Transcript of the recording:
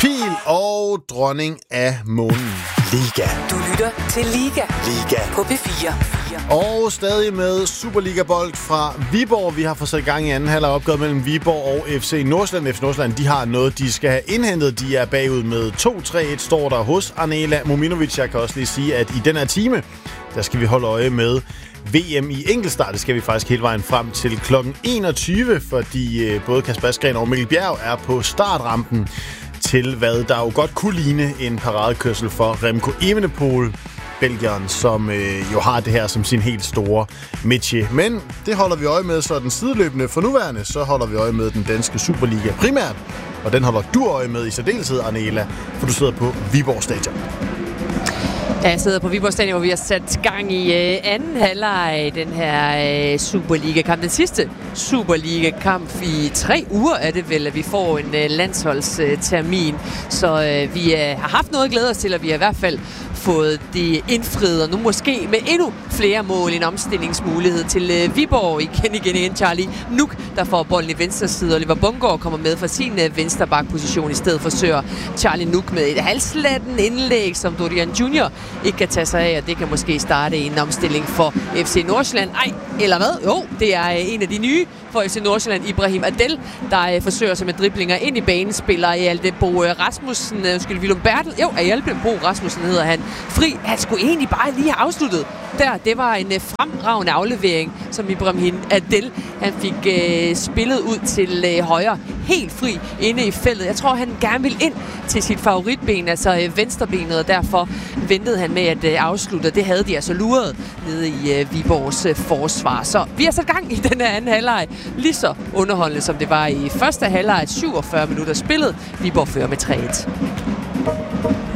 Pil og dronning af månen. Liga. Du lytter til Liga. Liga. På P4. Og stadig med Superliga-bold fra Viborg. Vi har fået sat gang i anden halvleg opgået mellem Viborg og FC Nordsjælland. FC Nordsjælland, de har noget, de skal have indhentet. De er bagud med 2-3-1, står der hos Arnela Mominovic. Jeg kan også lige sige, at i den her time, der skal vi holde øje med VM i enkeltstart. Det skal vi faktisk hele vejen frem til kl. 21, fordi både Kasper Asgreen og Mikkel Bjerg er på startrampen til, hvad der jo godt kunne ligne en paradekørsel for Remco Evenepoel, belgieren, som jo har det her som sin helt store métier. Men det holder vi øje med sådan sideløbende. For nuværende, så holder vi øje med den danske Superliga primært, og den holder du øje med i særdeleshed, Arnela, for du sidder på Viborg Stadion. Ja, jeg sidder på Viborg Stadion, hvor vi har sat gang i anden halvleg den her Superliga-kamp. Den sidste Superliga-kamp i 3 uger er det vel, at vi får en landsholdstermin. Så vi har haft noget at glæde os til, og vi har i hvert fald fået det indfriet, og nu måske med endnu flere mål, en omstillingsmulighed til Viborg. Igen, Charlie Nuk, der får bolden i venstre side. Oliver Bundgaard kommer med fra sin venstreback-position. I stedet forsøger Charlie Nuk med et halslatten indlæg, som Dorian Junior ikke kan tage sig af, og det kan måske starte en omstilling for FC Nordsjælland. Ej, eller hvad? Jo, det er en af de nye for FC Nordsjælland, Ibrahim Adel, der forsøger sig med driblinger ind i banen, spiller Ajalbo Rasmussen, Willum Bertel, Ajalbo Rasmussen hedder han, fri. Han skulle egentlig bare lige have afsluttet der. Det var en fremragende aflevering, som Ibrahim Adel, han fik spillet ud til højre, helt fri inde i feltet. Jeg tror, han gerne vil ind til sit favoritben, altså venstrebenet, og derfor ventede han med at afslutte. Det havde de altså luret nede i Viborgs forsvar. Så vi har sat gang i den her anden halvleg. Lige så underholdende, som det var i første halvleg. 47 minutter spillet. Viborg fører med 3-1.